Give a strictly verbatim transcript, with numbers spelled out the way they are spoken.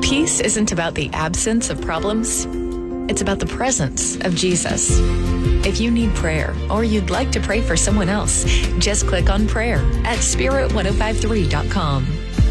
Peace isn't about the absence of problems. It's about the presence of Jesus. If you need prayer or you'd like to pray for someone else, just click on prayer at spirit ten fifty-three dot com.